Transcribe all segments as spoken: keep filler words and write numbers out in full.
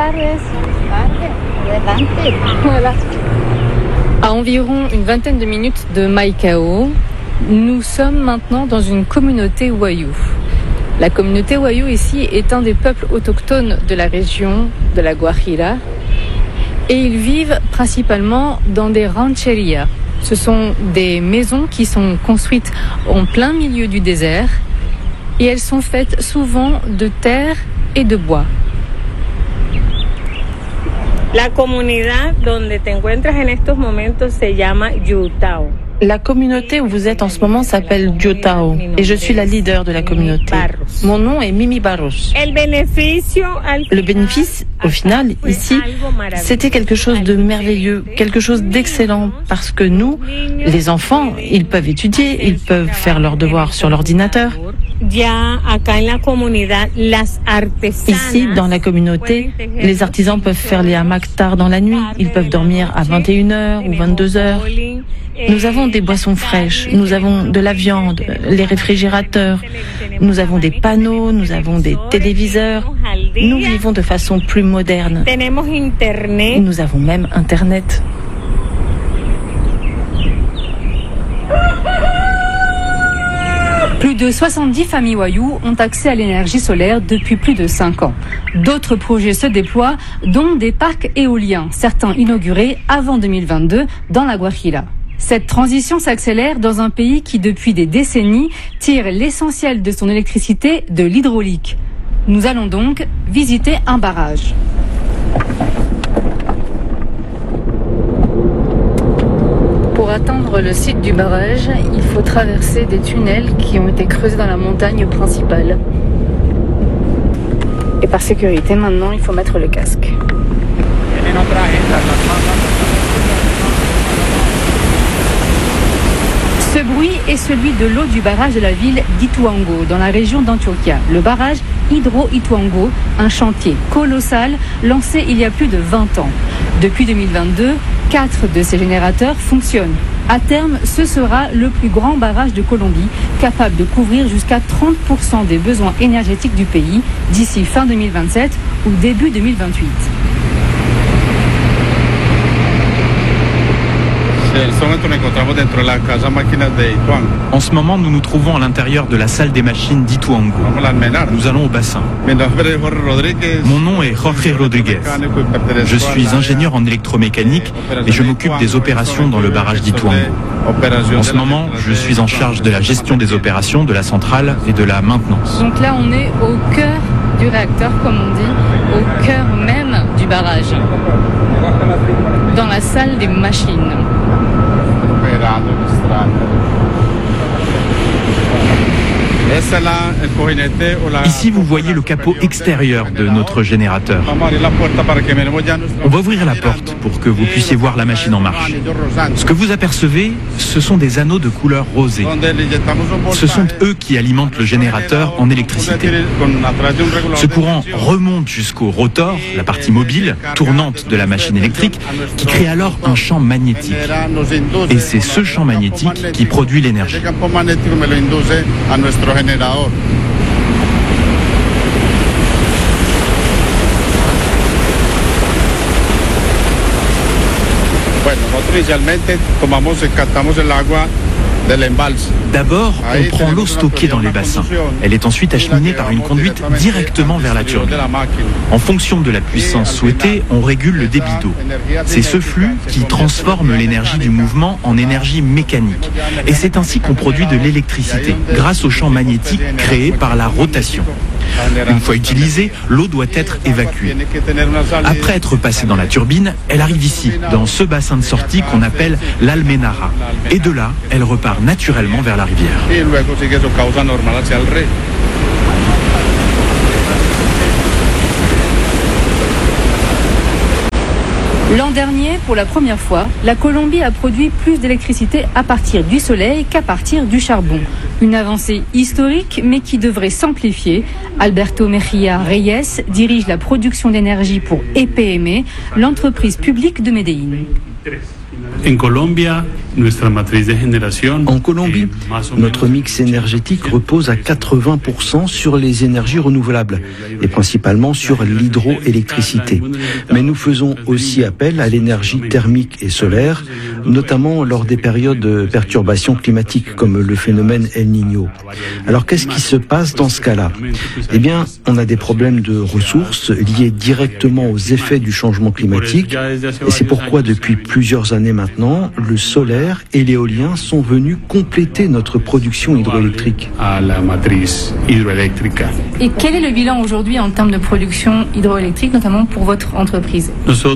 À environ une vingtaine de minutes de Maicao, nous sommes maintenant dans une communauté Wayuu. La communauté Wayuu ici est un des peuples autochtones de la région de la Guajira et ils vivent principalement dans des rancherias. Ce sont des maisons qui sont construites en plein milieu du désert et elles sont faites souvent de terre et de bois. La comunidad donde te encuentras en estos momentos se llama Yutao. La communauté où vous êtes en ce moment s'appelle Yutao et je suis la leader de la communauté. Mon nom est Mimi Barros. Le bénéfice, au final, ici, c'était quelque chose de merveilleux, quelque chose d'excellent parce que nous, les enfants, ils peuvent étudier, ils peuvent faire leurs devoirs sur l'ordinateur. Ici, dans la communauté, les artisans peuvent faire les hamacs tard dans la nuit, ils peuvent dormir à vingt et une heures ou vingt-deux heures. Nous avons des boissons fraîches, nous avons de la viande, les réfrigérateurs, nous avons des panneaux, nous avons des téléviseurs. Nous vivons de façon plus moderne. Nous avons même Internet. Plus de soixante-dix familles Wayuu ont accès à l'énergie solaire depuis plus de cinq ans. D'autres projets se déploient, dont des parcs éoliens, certains inaugurés avant deux mille vingt-deux dans la Guajira. Cette transition s'accélère dans un pays qui, depuis des décennies, tire l'essentiel de son électricité de l'hydraulique. Nous allons donc visiter un barrage. Pour atteindre le site du barrage, il faut traverser des tunnels qui ont été creusés dans la montagne principale. Et par sécurité, maintenant, il faut mettre le casque. Ce bruit est celui de l'eau du barrage de la ville d'Ituango, dans la région d'Antioquia. Le barrage Hydro-Ituango, un chantier colossal lancé il y a plus de vingt ans. Depuis deux mille vingt-deux, quatre de ces générateurs fonctionnent. À terme, ce sera le plus grand barrage de Colombie, capable de couvrir jusqu'à trente pour cent des besoins énergétiques du pays d'ici fin deux mille vingt-sept ou début deux mille vingt-huit. En ce moment, nous nous trouvons à l'intérieur de la salle des machines d'Ituango. Nous allons au bassin. Mon nom est Jorge Rodriguez. Je suis ingénieur en électromécanique et je m'occupe des opérations dans le barrage d'Ituango. En ce moment, je suis en charge de la gestion des opérations, de la centrale et de la maintenance. Donc là, on est au cœur du réacteur, comme on dit, au cœur même du barrage, dans la salle des machines. Ici, vous voyez le capot extérieur de notre générateur. On va ouvrir la porte pour que vous puissiez voir la machine en marche. Ce que vous apercevez, ce sont des anneaux de couleur rosée. Ce sont eux qui alimentent le générateur en électricité. Ce courant remonte jusqu'au rotor, la partie mobile, tournante de la machine électrique, qui crée alors un champ magnétique. Et c'est ce champ magnétique qui produit l'énergie. D'abord, on prend l'eau stockée dans les bassins. Elle est ensuite acheminée par une conduite directement vers la turbine. En fonction de la puissance souhaitée, on régule le débit d'eau. C'est ce flux qui transforme l'énergie du mouvement en énergie mécanique. Et c'est ainsi qu'on produit de l'électricité, grâce au champ magnétique créé par la rotation. Une fois utilisée, l'eau doit être évacuée. Après être passée dans la turbine, elle arrive ici, dans ce bassin de sortie qu'on appelle l'Almenara. Et de là, elle repart naturellement vers la rivière. L'an dernier, pour la première fois, la Colombie a produit plus d'électricité à partir du soleil qu'à partir du charbon. Une avancée historique, mais qui devrait s'amplifier. Alberto Mejía Reyes dirige la production d'énergie pour E P M E, l'entreprise publique de Medellín. En Colombie, notre mix énergétique repose à quatre-vingts pour cent sur les énergies renouvelables et principalement sur l'hydroélectricité. Mais nous faisons aussi appel à l'énergie thermique et solaire, notamment lors des périodes de perturbations climatiques comme le phénomène El Niño. Alors qu'est-ce qui se passe dans ce cas-là? Eh bien, on a des problèmes de ressources liés directement aux effets du changement climatique et c'est pourquoi depuis plusieurs années maintenant, le solaire et l'éolien sont venus compléter notre production hydroélectrique. Et quel est le bilan aujourd'hui en termes de production hydroélectrique, notamment pour votre entreprise?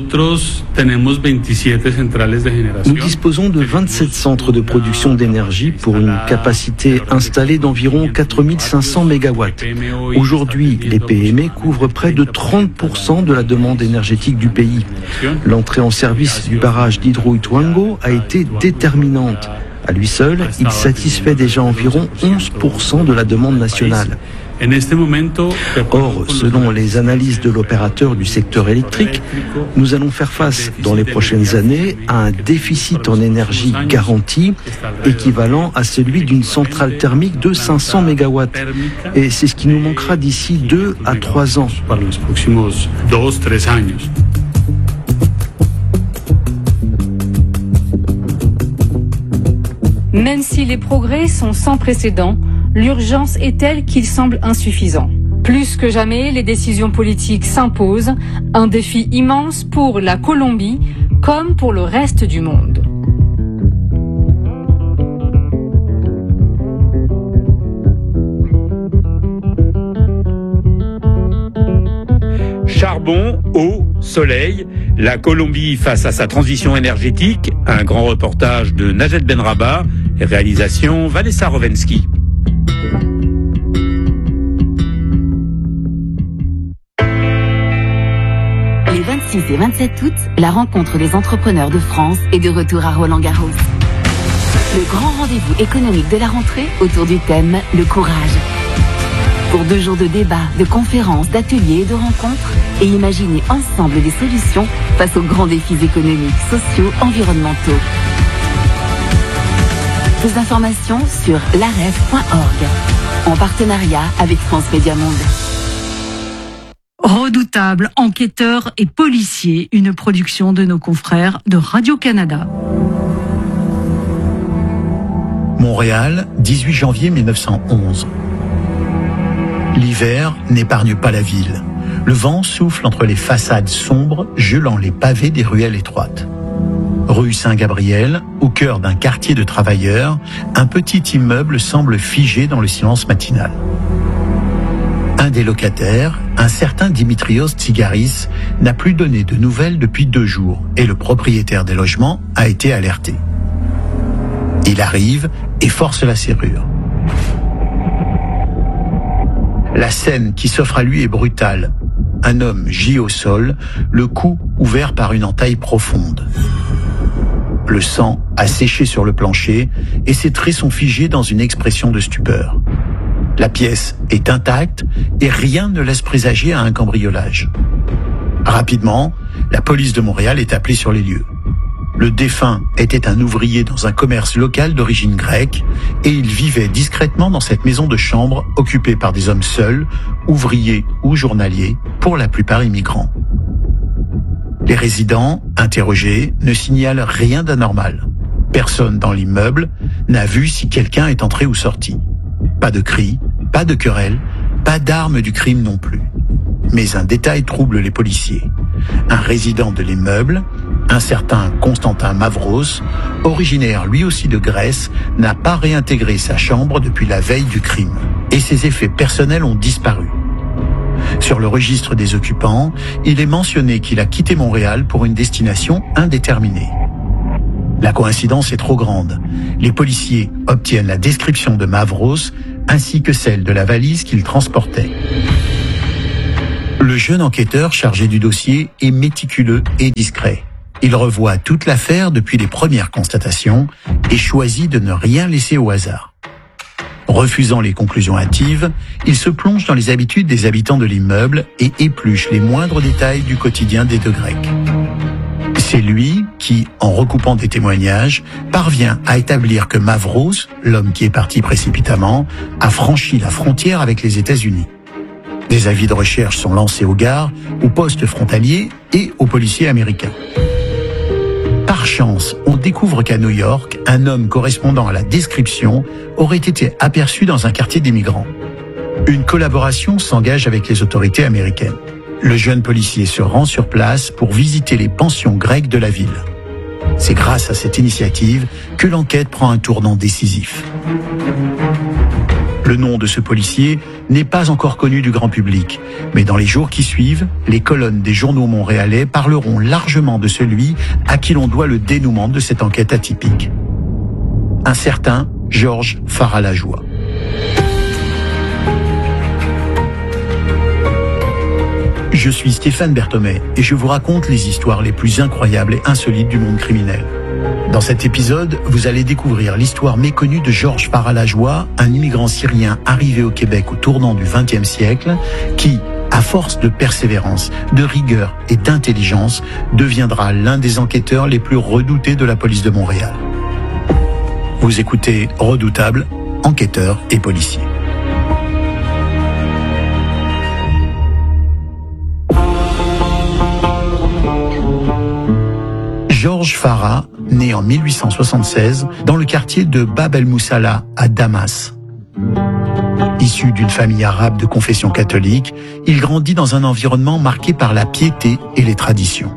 Nous disposons de vingt-sept centres de production d'énergie pour une capacité installée d'environ quatre mille cinq cents mégawatts. Aujourd'hui, les P M E couvrent près de trente pour cent de la demande énergétique du pays. L'entrée en service du barrage d'Hydroituango a été déterminante. À lui seul, il satisfait déjà environ onze pour cent de la demande nationale. Or, selon les analyses de l'opérateur du secteur électrique, nous allons faire face dans les prochaines années à un déficit en énergie garanti équivalent à celui d'une centrale thermique de cinq cents mégawatts. Et c'est ce qui nous manquera d'ici deux à trois ans. Même si les progrès sont sans précédent, l'urgence est telle qu'il semble insuffisant. Plus que jamais, les décisions politiques s'imposent, un défi immense pour la Colombie comme pour le reste du monde. Charbon, eau, soleil, la Colombie face à sa transition énergétique, un grand reportage de Najet Benraba, réalisation Vanessa Rovensky. Les vingt-six et vingt-sept août, la rencontre des entrepreneurs de France est de retour à Roland-Garros. Le grand rendez-vous économique de la rentrée autour du thème « Le courage ». Pour deux jours de débats, de conférences, d'ateliers et de rencontres, et imaginer ensemble des solutions face aux grands défis économiques, sociaux, environnementaux. Plus d'informations sur laref point org, en partenariat avec France Média Monde. Redoutables, enquêteurs et policiers, une production de nos confrères de Radio-Canada. Montréal, dix-huit janvier mille neuf cent onze. L'hiver n'épargne pas la ville. Le vent souffle entre les façades sombres, gelant les pavés des ruelles étroites. Rue Saint-Gabriel, au cœur d'un quartier de travailleurs, un petit immeuble semble figé dans le silence matinal. Un des locataires, un certain Dimitrios Tsigaris, n'a plus donné de nouvelles depuis deux jours et le propriétaire des logements a été alerté. Il arrive et force la serrure. La scène qui s'offre à lui est brutale. Un homme gît au sol, le cou ouvert par une entaille profonde. Le sang a séché sur le plancher et ses traits sont figés dans une expression de stupeur. La pièce est intacte et rien ne laisse présager à un cambriolage. Rapidement, la police de Montréal est appelée sur les lieux. Le défunt était un ouvrier dans un commerce local d'origine grecque et il vivait discrètement dans cette maison de chambre occupée par des hommes seuls, ouvriers ou journaliers, pour la plupart immigrants. Les résidents, interrogés, ne signalent rien d'anormal. Personne dans l'immeuble n'a vu si quelqu'un est entré ou sorti. Pas de cris, pas de querelles, pas d'armes du crime non plus. Mais un détail trouble les policiers. Un résident de l'immeuble, un certain Constantin Mavros, originaire lui aussi de Grèce, n'a pas réintégré sa chambre depuis la veille du crime. Et ses effets personnels ont disparu. Sur le registre des occupants, il est mentionné qu'il a quitté Montréal pour une destination indéterminée. La coïncidence est trop grande. Les policiers obtiennent la description de Mavros ainsi que celle de la valise qu'il transportait. Le jeune enquêteur chargé du dossier est méticuleux et discret. Il revoit toute l'affaire depuis les premières constatations et choisit de ne rien laisser au hasard. Refusant les conclusions hâtives, il se plonge dans les habitudes des habitants de l'immeuble et épluche les moindres détails du quotidien des deux Grecs. C'est lui qui, en recoupant des témoignages, parvient à établir que Mavros, l'homme qui est parti précipitamment, a franchi la frontière avec les États-Unis. Des avis de recherche sont lancés aux gares, aux postes frontaliers et aux policiers américains. Par chance, on découvre qu'à New York, un homme correspondant à la description aurait été aperçu dans un quartier d'immigrants. Une collaboration s'engage avec les autorités américaines. Le jeune policier se rend sur place pour visiter les pensions grecques de la ville. C'est grâce à cette initiative que l'enquête prend un tournant décisif. Le nom de ce policier n'est pas encore connu du grand public, mais dans les jours qui suivent, les colonnes des journaux montréalais parleront largement de celui à qui l'on doit le dénouement de cette enquête atypique. Un certain Georges Faralajoie. Je suis Stéphane Berthomé et je vous raconte les histoires les plus incroyables et insolites du monde criminel. Dans cet épisode, vous allez découvrir l'histoire méconnue de Georges Faralajoie, un immigrant syrien arrivé au Québec au tournant du vingtième siècle, qui, à force de persévérance, de rigueur et d'intelligence, deviendra l'un des enquêteurs les plus redoutés de la police de Montréal. Vous écoutez Redoutable, enquêteurs et policiers. Georges Farah, né en mille huit cent soixante-seize dans le quartier de Bab el-Moussala à Damas. Issu d'une famille arabe de confession catholique, il grandit dans un environnement marqué par la piété et les traditions.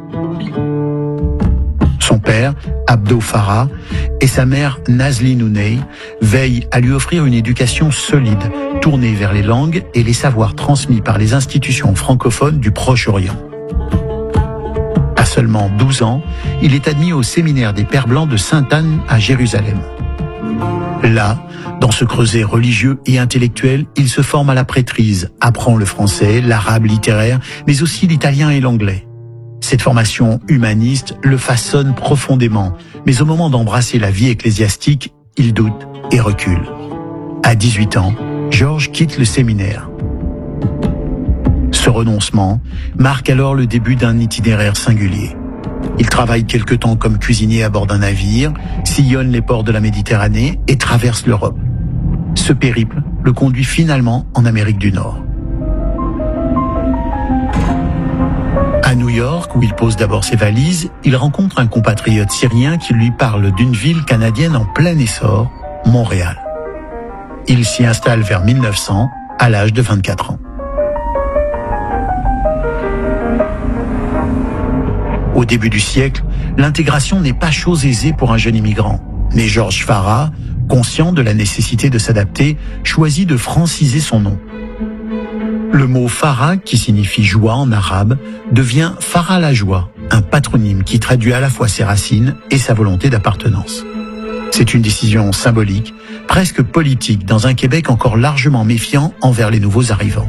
Son père, Abdo Farah, et sa mère, Nazli Nouney, veillent à lui offrir une éducation solide, tournée vers les langues et les savoirs transmis par les institutions francophones du Proche-Orient. À seulement douze ans, il est admis au séminaire des Pères Blancs de Sainte-Anne à Jérusalem. Là, dans ce creuset religieux et intellectuel, il se forme à la prêtrise, apprend le français, l'arabe littéraire, mais aussi l'italien et l'anglais. Cette formation humaniste le façonne profondément, mais au moment d'embrasser la vie ecclésiastique, il doute et recule. À dix-huit ans, Georges quitte le séminaire. Ce renoncement marque alors le début d'un itinéraire singulier. Il travaille quelque temps comme cuisinier à bord d'un navire, sillonne les ports de la Méditerranée et traverse l'Europe. Ce périple le conduit finalement en Amérique du Nord. À New York, où il pose d'abord ses valises, il rencontre un compatriote syrien qui lui parle d'une ville canadienne en plein essor, Montréal. Il s'y installe vers mille neuf cents, à l'âge de vingt-quatre ans. Au début du siècle, l'intégration n'est pas chose aisée pour un jeune immigrant. Mais Georges Farah, conscient de la nécessité de s'adapter, choisit de franciser son nom. Le mot Farah, qui signifie joie en arabe, devient Faralajoie, un patronyme qui traduit à la fois ses racines et sa volonté d'appartenance. C'est une décision symbolique, presque politique, dans un Québec encore largement méfiant envers les nouveaux arrivants.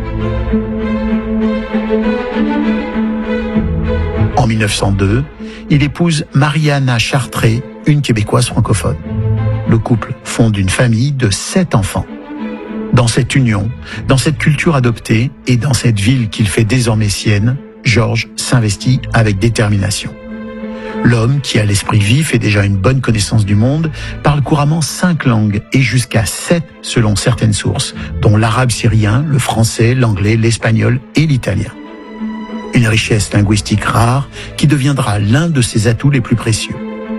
En mille neuf cent deux, il épouse Mariana Chartré, une Québécoise francophone. Le couple fonde une famille de sept enfants. Dans cette union, dans cette culture adoptée et dans cette ville qu'il fait désormais sienne, Georges s'investit avec détermination. L'homme, qui a l'esprit vif et déjà une bonne connaissance du monde, parle couramment cinq langues et jusqu'à sept selon certaines sources, dont l'arabe syrien, le français, l'anglais, l'espagnol et l'italien. Une richesse linguistique rare qui deviendra l'un de ses atouts les plus précieux.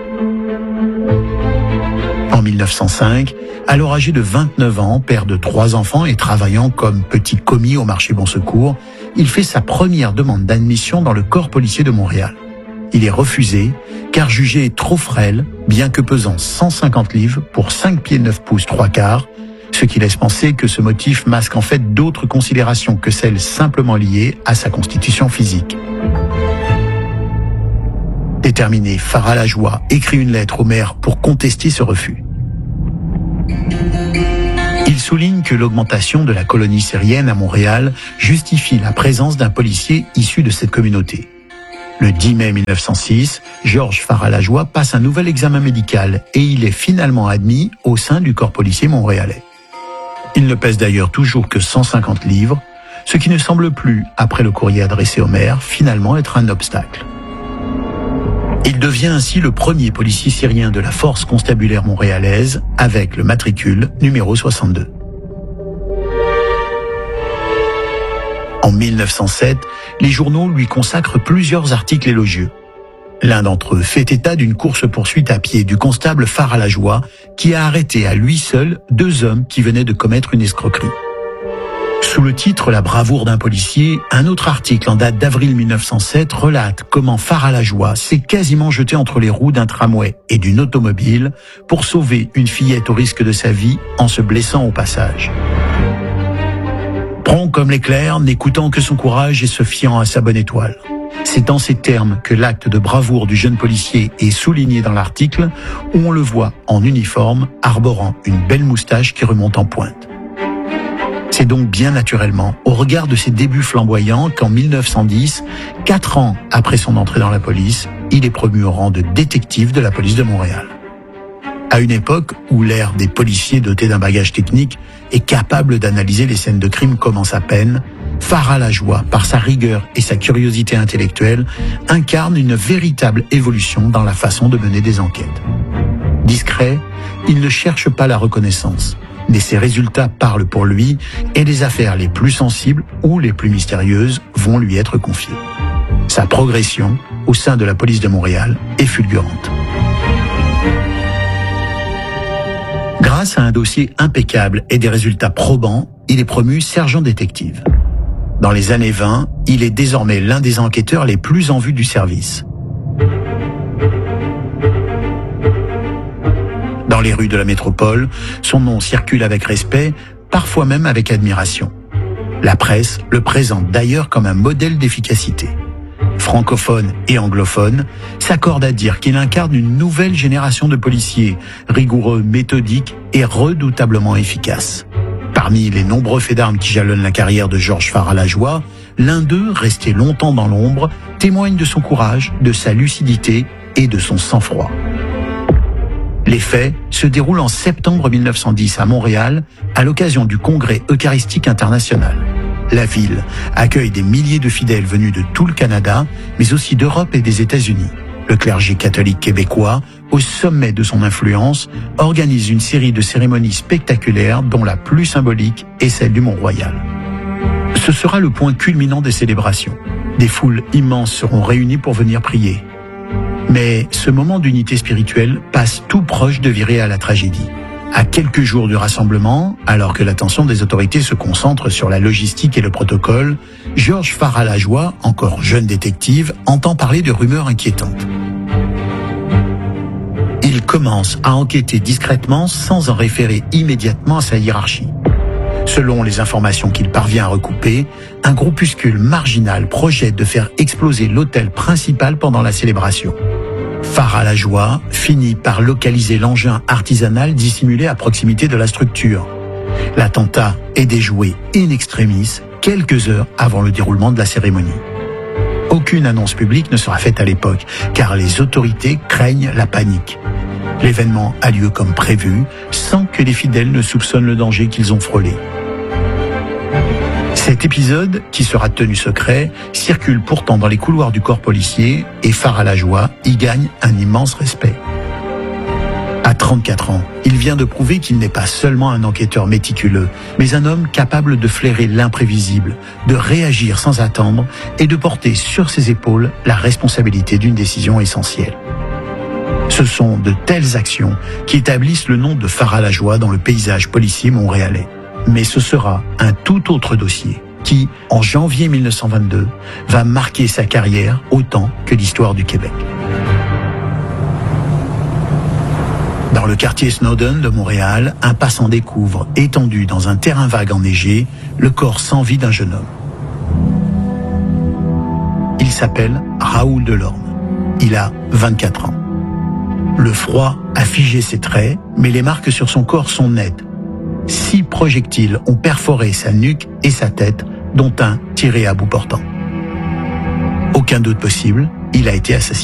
En mille neuf cent cinq, alors âgé de vingt-neuf ans, père de trois enfants et travaillant comme petit commis au marché Bon Secours, il fait sa première demande d'admission dans le corps policier de Montréal. Il est refusé car jugé trop frêle, bien que pesant cent cinquante livres pour cinq pieds neuf pouces trois quarts, ce qui laisse penser que ce motif masque en fait d'autres considérations que celles simplement liées à sa constitution physique. Déterminé, Faralajoie écrit une lettre au maire pour contester ce refus. Il souligne que l'augmentation de la colonie syrienne à Montréal justifie la présence d'un policier issu de cette communauté. Le dix mai mille neuf cent six, Georges Faralajoie passe un nouvel examen médical et il est finalement admis au sein du corps policier montréalais. Il ne pèse d'ailleurs toujours que cent cinquante livres, ce qui ne semble plus, après le courrier adressé au maire, finalement être un obstacle. Il devient ainsi le premier policier syrien de la force constabulaire montréalaise avec le matricule numéro soixante-deux. En mille neuf cent sept, les journaux lui consacrent plusieurs articles élogieux. L'un d'entre eux fait état d'une course-poursuite à pied du constable Farah Lajoie qui a arrêté à lui seul deux hommes qui venaient de commettre une escroquerie. Sous le titre « La bravoure d'un policier », un autre article en date d'avril mille neuf cent sept relate comment Farah Lajoie s'est quasiment jeté entre les roues d'un tramway et d'une automobile pour sauver une fillette au risque de sa vie en se blessant au passage. Prompt comme l'éclair, n'écoutant que son courage et se fiant à sa bonne étoile. C'est en ces termes que l'acte de bravoure du jeune policier est souligné dans l'article où on le voit en uniforme, arborant une belle moustache qui remonte en pointe. C'est donc bien naturellement, au regard de ses débuts flamboyants, qu'en mille neuf cent dix, quatre ans après son entrée dans la police, il est promu au rang de détective de la police de Montréal. À une époque où l'ère des policiers dotés d'un bagage technique et capable d'analyser les scènes de crime commence à peine, Farah Lajoie, par sa rigueur et sa curiosité intellectuelle, incarne une véritable évolution dans la façon de mener des enquêtes. Discret, il ne cherche pas la reconnaissance, mais ses résultats parlent pour lui et les affaires les plus sensibles ou les plus mystérieuses vont lui être confiées. Sa progression au sein de la police de Montréal est fulgurante. Grâce à un dossier impeccable et des résultats probants, il est promu sergent détective. Dans les années vingt, il est désormais l'un des enquêteurs les plus en vue du service. Dans les rues de la métropole, son nom circule avec respect, parfois même avec admiration. La presse le présente d'ailleurs comme un modèle d'efficacité. Francophones et anglophones s'accordent à dire qu'il incarne une nouvelle génération de policiers, rigoureux, méthodiques et redoutablement efficaces. Parmi les nombreux faits d'armes qui jalonnent la carrière de Georges Farah Lajoie, l'un d'eux, resté longtemps dans l'ombre, témoigne de son courage, de sa lucidité et de son sang-froid. Les faits se déroulent en septembre mille neuf cent dix à Montréal, à l'occasion du Congrès Eucharistique International. La ville accueille des milliers de fidèles venus de tout le Canada, mais aussi d'Europe et des États-Unis. Le clergé catholique québécois, au sommet de son influence, organise une série de cérémonies spectaculaires dont la plus symbolique est celle du Mont-Royal. Ce sera le point culminant des célébrations. Des foules immenses seront réunies pour venir prier. Mais ce moment d'unité spirituelle passe tout proche de virer à la tragédie. À quelques jours du rassemblement, alors que l'attention des autorités se concentre sur la logistique et le protocole, Georges Farah Lajoie, encore jeune détective, entend parler de rumeurs inquiétantes. Il commence à enquêter discrètement sans en référer immédiatement à sa hiérarchie. Selon les informations qu'il parvient à recouper, un groupuscule marginal projette de faire exploser l'hôtel principal pendant la célébration. Farah Lajoie finit par localiser l'engin artisanal dissimulé à proximité de la structure. L'attentat est déjoué in extremis quelques heures avant le déroulement de la cérémonie. Aucune annonce publique ne sera faite à l'époque, car les autorités craignent la panique. L'événement a lieu comme prévu, sans que les fidèles ne soupçonnent le danger qu'ils ont frôlé. Cet épisode, qui sera tenu secret, circule pourtant dans les couloirs du corps policier et Farah Lajoie y gagne un immense respect. À trente-quatre ans, il vient de prouver qu'il n'est pas seulement un enquêteur méticuleux, mais un homme capable de flairer l'imprévisible, de réagir sans attendre et de porter sur ses épaules la responsabilité d'une décision essentielle. Ce sont de telles actions qui établissent le nom de Farah Lajoie dans le paysage policier montréalais. Mais ce sera un tout autre dossier qui, en janvier mille neuf cent vingt-deux, va marquer sa carrière autant que l'histoire du Québec. Dans le quartier Snowden de Montréal, un passant découvre, étendu dans un terrain vague enneigé, le corps sans vie d'un jeune homme. Il s'appelle Raoul Delorme. Il a vingt-quatre ans. Le froid a figé ses traits, mais les marques sur son corps sont nettes. Six projectiles ont perforé sa nuque et sa tête, dont un tiré à bout portant. Aucun doute possible, il a été assassiné.